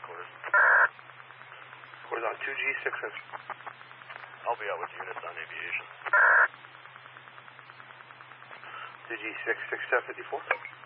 quarters. Quarters on 2G6. I'll be out with units on aviation. 2G6, 6754.